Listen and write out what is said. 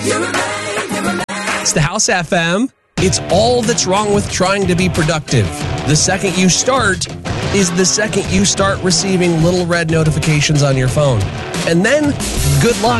It's the House FM. It's all that's wrong with trying to be productive. The second you start is the second you start receiving little red notifications on your phone. And then, good luck.